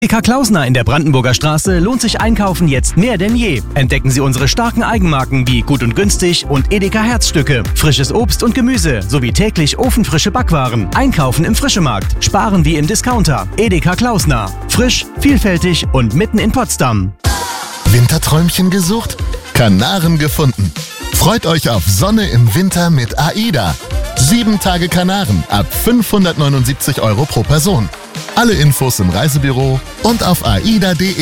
Edeka Klausner in der Brandenburger Straße lohnt sich einkaufen jetzt mehr denn je. Entdecken Sie unsere starken Eigenmarken wie Gut und Günstig und Edeka Herzstücke, frisches Obst und Gemüse sowie täglich ofenfrische Backwaren. Einkaufen im Frischemarkt, sparen wie im Discounter. Edeka Klausner. Frisch, vielfältig und mitten in Potsdam. Winterträumchen gesucht? Kanaren gefunden. Freut euch auf Sonne im Winter mit AIDA. 7 Tage Kanaren ab 579 € pro Person. Alle Infos im Reisebüro und auf aida.de.